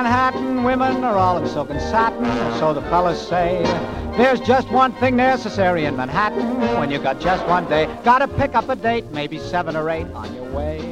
Manhattan, women are all in silk and satin, so the fellas say. There's just one thing necessary in Manhattan when you got just one day. Gotta pick up a date, maybe 7 or 8 on your way.